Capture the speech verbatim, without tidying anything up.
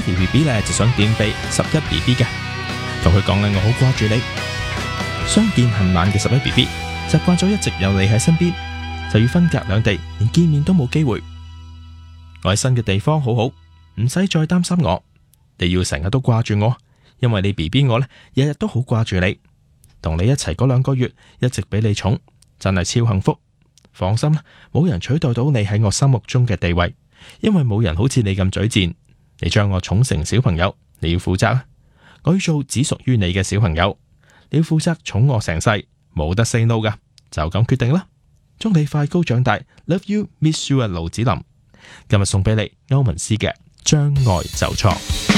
條 B B 咧就想點俾十一 B B 嘅，同佢講咧我好掛住你。相見恨晚嘅十一 B B 習慣咗一直有你喺身邊，就要分隔兩地，連見面都冇機會。我喺新嘅地方好好，唔使再擔心我。你要成日都掛住我，因為你 B B 我呢日日都好掛住你。同你一齊嗰兩個月，一直俾你寵，真係超幸福。放心啦，冇人取代到你喺我心目中嘅地位，因為冇人好似你咁嘴賤。你將我寵成小朋友，你要負責啊！我要做只屬於你嘅小朋友，你要負責寵我成世，冇得 say no 噶，就咁決定啦。祝你快高長大 ，Love you，Miss you 啊，盧子霖。今日送俾你歐文詩嘅《將愛就錯》。